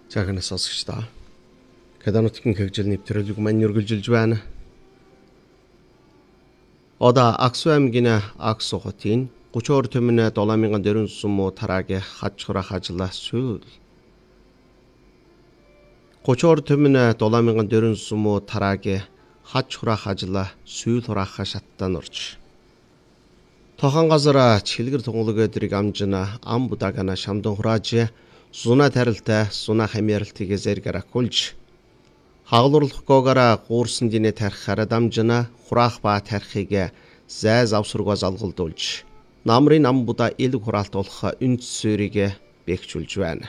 Жаахан сонсогчдоо. Каданутгийн хөгжил нэвтрүүлэг маань үргэлжилж байна. Одоо Аксу аймгийн Аксу хотын 32 төмөн 7400 муу тарагийн хаж хурах ажлаа сүүл. 32 төмөн 7400 муу тарагийн хаж хурах ажлаа сүүл хураахаа шаттан орж. Тохон газар чилгэр тунгалаг өдрийг амжина ам будагана шамдан хурааж суна тарилтай суна хамьяалтыг зэрэг аракулж хаглуурлахгүйгээр гуурсан динэ тарихаараа дамжина хураах ба тарихыг зай завсруугаа залгалдуулж намрын ам буда элэг хураалт болох үнд суурийг бэхжүүлж байна.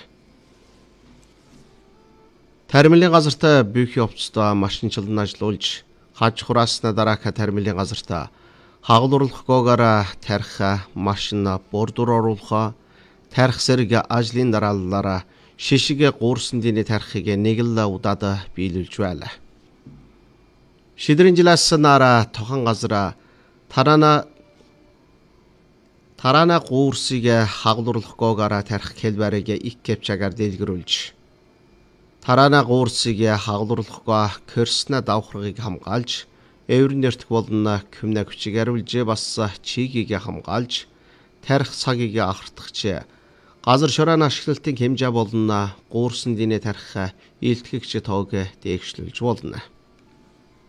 Тармилын газарт бүх явцдаа машинчлан ажиллуулж хаж хурааснаа дараах тармилын газарт хаглуурлахгүйгээр тарих машин бордуур оруулах тарих зэрэг ажлын дарааллаараа шишиг гуурсан дины тарихыг нэг л удаад биелүүлж байлаа. Шидрийн жилээс нараа тохон газар тараана гуурсыг хаглуурлахгүйгээр тарих хэлбэрийг их кепчагаар дэлгэрүүлж тараана гуурсыг хаглуурлахгүй керсна давхрыг хамгаалж эврэн нэртэх болно күмнэ хүчиг ариулж бас чигийг хамгаалж тарих цагийг ахардахч газар шороон ашиглалтын хэмжээ болно гуурсан динэ тарих илтгэгч тоог дээгшлүүлж болно.